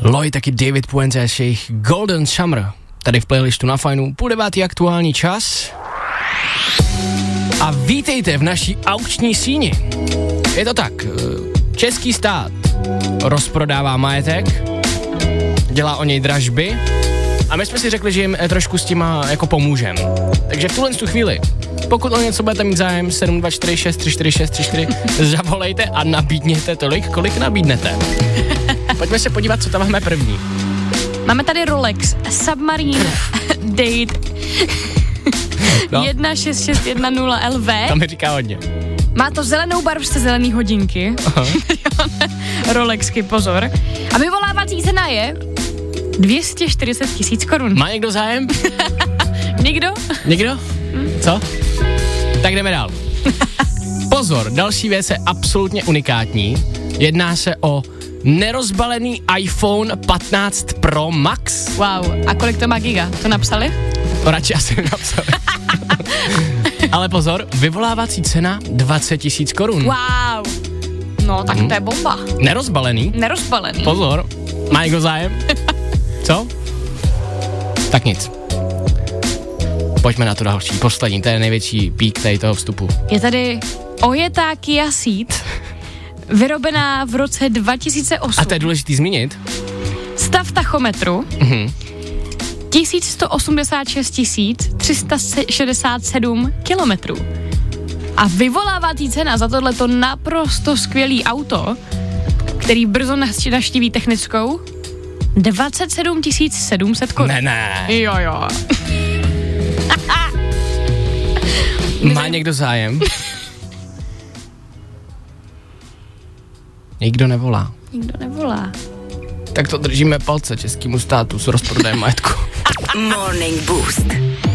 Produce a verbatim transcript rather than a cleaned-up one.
Lloyd, taky David Puente, jejich Golden Summer. Tady v playlistu na Fajnu, půl devátý aktuální čas. A vítejte v naší aukční síni. Je to tak, český stát rozprodává majetek, dělá o něj dražby a my jsme si řekli, že jim trošku s tím jako pomůžem. Takže v tuhle tu chvíli, pokud o něco budete mít zájem, sedm dva čtyři šest tři čtyři šest tři čtyři, zavolejte a nabídněte tolik, kolik nabídnete. Pojďme se podívat, co tam máme první. Máme tady Rolex Submarine Date no. jedna šest šest jedna nula L V. To mi říká hodně. Má to zelenou barvu z zelený hodinky. Rolexky, pozor. A vyvolávací cena je dvě stě čtyřicet tisíc korun. Má někdo zájem? Nikdo? Někdo? Hm? Co? Tak jdeme dál. Pozor, další věc je absolutně unikátní. Jedná se o nerozbalený iPhone patnáct Pro Max. Wow, a kolik to má giga? To napsali? To radši asi napsali. Ale pozor, vyvolávací cena dvacet tisíc korun. Wow. No, tak hmm. to je bomba. Nerozbalený? Nerozbalený. Pozor, má někdo zájem? Co? Tak nic. Pojďme na to další, poslední, to je největší pík tady toho vstupu. Je tady ojetá Kia Ceed, vyrobená v roce dva tisíce osm. A to je důležitý zmínit. Stav tachometru Mhm. tisíc sto osmdesát šest tisíc tři sta šedesát sedm kilometrů. A vyvolávací cena za tohleto naprosto skvělý auto, který brzo navštíví technickou, dvacet sedm tisíc sedm set korun. Ne, ne. Jo, jo. Má někdo zájem? Nikdo nevolá. Nikdo nevolá. Tak to držíme palce českému státu s rozprodejem majetku. Morning Boost.